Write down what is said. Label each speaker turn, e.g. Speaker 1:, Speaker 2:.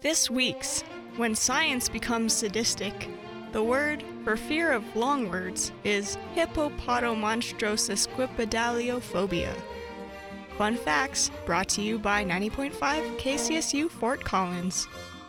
Speaker 1: This week's When Science Becomes Sadistic, the word for fear of long words is hippopotomonstrosusquipedaliophobia. Fun facts brought to you by 90.5 KCSU Fort Collins.